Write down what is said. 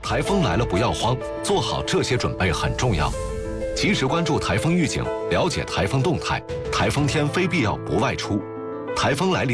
台风来了不要慌，做好这些准备很重要。及时关注台风预警，了解台风动态。台风天非必要不外出。台风来临。